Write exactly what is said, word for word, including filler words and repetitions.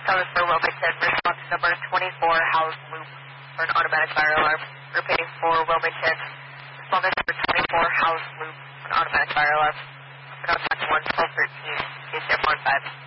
Southern for Wilmington, response number twenty-four, house loop for an automatic fire alarm. Repeating for Wilmington, response number twenty-four, house loop for an automatic fire alarm. Contact one twelve thirteen, K C M one five.